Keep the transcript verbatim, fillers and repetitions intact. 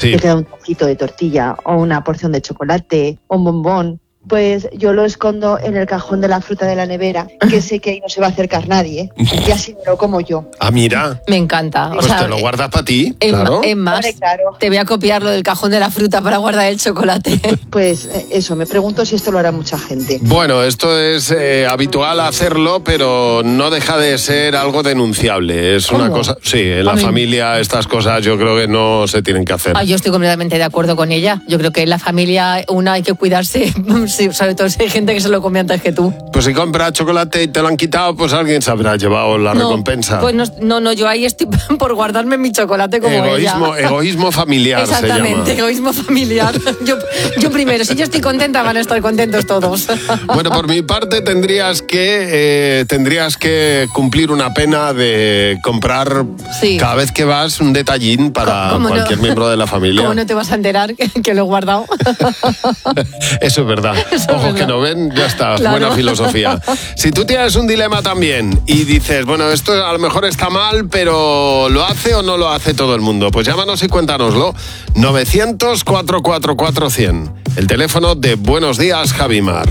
sí. te queda un trocito de tortilla o una porción de chocolate o un bombón, pues yo lo escondo en el cajón de la fruta de la nevera, que sé que ahí no se va a acercar nadie, ¿eh? Y así me lo como yo. Ah, mira. Me encanta. Pues o sea, te lo guardas para ti, en, claro. En más, vale, claro. Te voy a copiar lo del cajón de la fruta para guardar el chocolate. Pues eso, me pregunto si esto lo hará mucha gente. Bueno, esto es eh, habitual hacerlo, pero no deja de ser algo denunciable. Es ¿Cómo? una cosa... Sí, en la A mí... familia estas cosas yo creo que no se tienen que hacer. Ah, yo estoy completamente de acuerdo con ella. Yo creo que en la familia una hay que cuidarse, sí, sobre todo si hay gente que se lo come antes que tú. Pues si compras chocolate y te lo han quitado, pues alguien se habrá llevado la no, recompensa. Pues no, no, no, yo ahí estoy por guardarme mi chocolate como egoísmo, ella. Egoísmo familiar se llama. Exactamente, egoísmo familiar. Yo, yo primero, si yo estoy contenta, van a estar contentos todos. Bueno, por mi parte tendrías que eh, tendrías que cumplir una pena de comprar sí. cada vez que vas un detallín para cualquier no? miembro de la familia. ¿Cómo no te vas a enterar que, que lo he guardado? Eso es verdad. Eso Ojos es que verdad. no ven, ya está. Claro. Buena filosofía. Si tú tienes un dilema también y dices, bueno, esto a lo mejor está mal, pero ¿lo hace o no lo hace todo el mundo? Pues llámanos y cuéntanoslo. novecientos, cuatrocientos cuarenta y cuatro, cien. El teléfono de Buenos Días, Javimar.